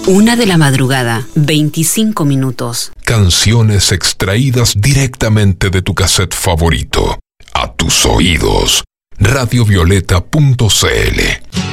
1 de la madrugada, 25 minutos. Canciones extraídas directamente de tu cassette favorito. A tus oídos. Radiovioleta.cl